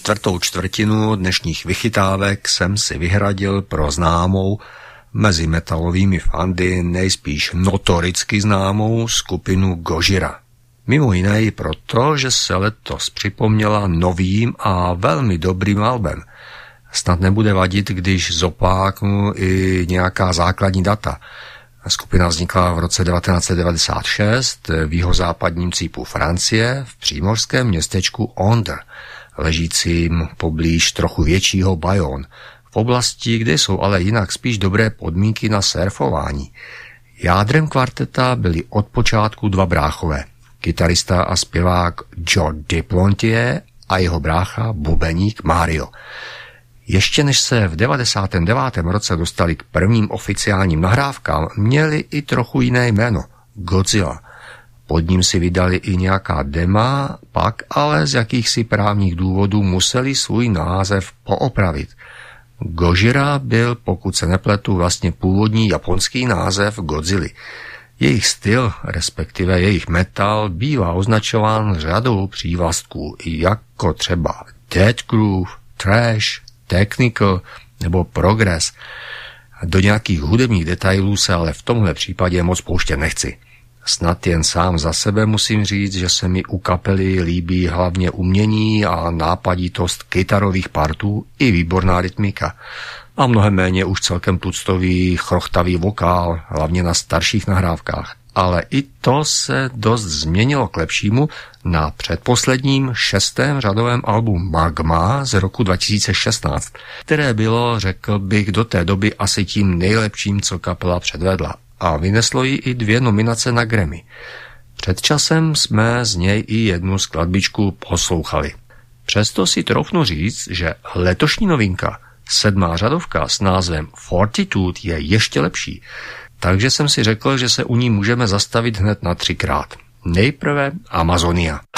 1/4 dnešních vychytávek jsem si vyhradil pro známou, mezi metalovými fandy nejspíš notoricky známou skupinu Gojira. Mimo jiné i proto, že se letos připomněla novým a velmi dobrým albem. Snad nebude vadit, když zopáknu i nějaká základní data. Skupina vznikla v roce 1996 v jihozápadním cípu Francie v přímořském městečku Onder, ležícím poblíž trochu většího Bayonne, v oblasti, kde jsou ale jinak spíš dobré podmínky na surfování. Jádrem kvarteta byli od počátku dva bráchové, kytarista a zpěvák Joe Duplantier a jeho brácha bubeník Mario. Ještě než se v 99. roce dostali k prvním oficiálním nahrávkám, měli i trochu jiné jméno – Godzilla. Pod ním si vydali i nějaká dema, pak ale z jakýchsi právních důvodů museli svůj název poopravit. Gojira byl, pokud se nepletu, vlastně původní japonský název Godzilly. Jejich styl, respektive jejich metal, bývá označován řadou přívlastků, jako třeba death groove, trash, technical nebo progress. Do nějakých hudebních detailů se ale v tomhle případě moc pouštět nechci. Snad jen sám za sebe musím říct, že se mi u kapely líbí hlavně umění a nápaditost kytarových partů i výborná rytmika. A mnohem méně už celkem tuctový, chrochtavý vokál, hlavně na starších nahrávkách. Ale i to se dost změnilo k lepšímu na předposledním 6. řadovém albu Magma z roku 2016, které bylo, řekl bych, do té doby asi tím nejlepším, co kapela předvedla. A vyneslo jí i 2 nominace na Grammy. Před časem jsme z něj i jednu skladbičku poslouchali. Přesto si troufnu říct, že letošní novinka, 7. řadovka s názvem Fortitude, je ještě lepší. Takže jsem si řekl, že se u ní můžeme zastavit hned na 3krát. Nejprve Amazonia.